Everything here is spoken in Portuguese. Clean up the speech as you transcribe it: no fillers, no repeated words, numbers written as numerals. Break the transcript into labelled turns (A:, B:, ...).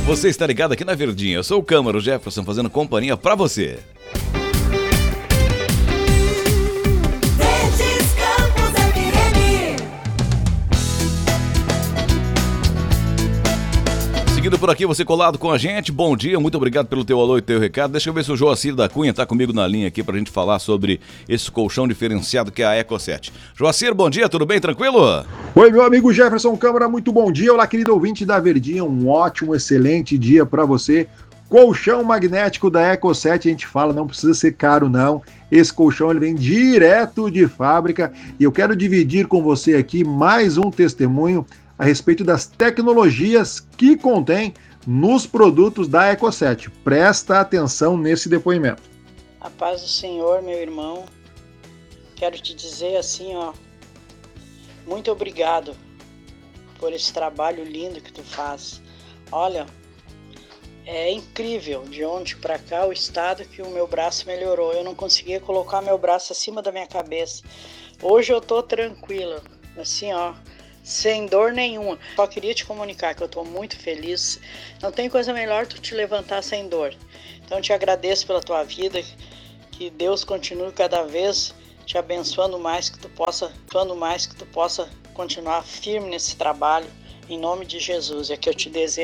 A: Você está ligado aqui na Verdinha. Eu sou o Câmara, o Jefferson, fazendo companhia pra você. Seguindo por aqui, você colado com a gente, bom dia, muito obrigado pelo teu alô e teu recado. Deixa eu ver se o Joacir da Cunha tá comigo na linha aqui pra gente falar sobre esse colchão diferenciado que é a Eco7. Joacir, bom dia, tudo bem, tranquilo?
B: Oi, meu amigo Jefferson Câmara, muito bom dia. Olá, querido ouvinte da Verdinha, um ótimo, excelente dia pra você. Colchão magnético da Eco7, a gente fala, não precisa ser caro não. Esse colchão ele vem direto de fábrica e eu quero dividir com você aqui mais um testemunho a respeito das tecnologias que contém nos produtos da Eco7. Presta atenção nesse depoimento.
C: A paz do Senhor, meu irmão. Quero te dizer assim, muito obrigado por esse trabalho lindo que tu faz. Olha, é incrível de ontem para cá o estado que o meu braço melhorou. Eu não conseguia colocar meu braço acima da minha cabeça. Hoje eu tô tranquila, assim, sem dor nenhuma. Só queria te comunicar que eu estou muito feliz. Não tem coisa melhor tu te levantar sem dor. Então te agradeço pela tua vida. Que Deus continue cada vez te abençoando mais, que tu possa continuar firme nesse trabalho. Em nome de Jesus. É que eu te desejo.